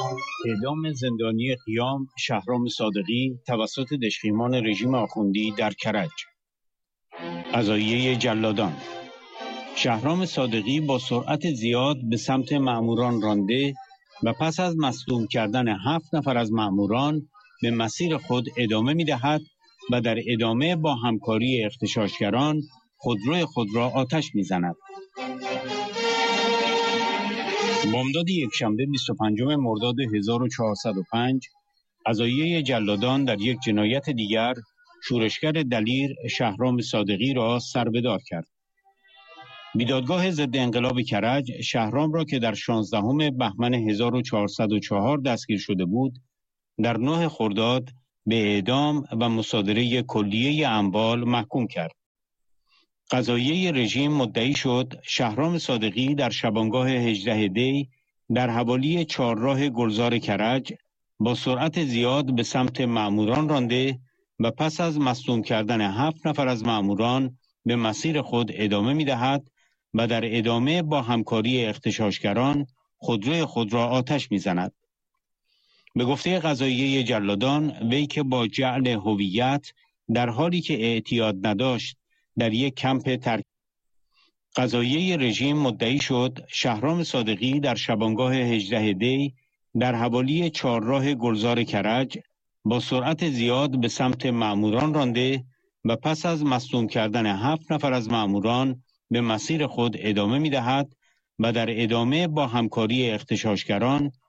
اعدام زندانی قیام شهرام صادقی توسط دژخیمان رژیم آخوندی در کرج. قضاییه جلادان. شهرام صادقی با سرعت زیاد به سمت مأموران رانده و پس از مصدوم کردن 7 نفر از مأموران به مسیر خود ادامه می‌دهد و در ادامه با همکاری اغتشاشگران خودروی خود را آتش می‌زند. بامداد یکشنبه 25 مرداد 1405 قضاییه جلادان در یک جنایت دیگر شورشگر دلیر شهرام صادقی را سربدار کرد. بیدادگاه ضد انقلاب کرج شهرام را که در 16 بهمن 1404 دستگیر شده بود در 9 خرداد به اعدام و مصادره کلیه اموال محکوم کرد. قضاییه رژیم مدعی شد شهرام صادقی در شبانگاه 18 دی در حوالی چهارراه گلزار کرج با سرعت زیاد به سمت مأموران رانده و پس از مصدوم کردن 7 نفر از مأموران به مسیر خود ادامه می‌دهد و در ادامه با همکاری اغتشاشگران خودروی خود را آتش می‌زند. به گفته قضاییه جلادان وی که با جعل هویت در حالی که اعتیاد نداشت در یک کمپ ترک. قضاییه رژیم مدعی شد شهرام صادقی در شبانگاه 18 دی در حوالی چهارراه گلزار کرج با سرعت زیاد به سمت مأموران رانده و پس از مصدوم کردن 7 نفر از مأموران به مسیر خود ادامه می‌دهد و در ادامه با همکاری اغتشاشگران